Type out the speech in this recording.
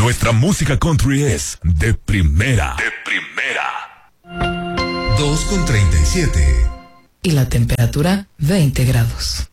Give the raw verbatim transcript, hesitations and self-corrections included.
Nuestra música country es de primera. De primera. dos con treinta y siete. Y la temperatura veinte grados.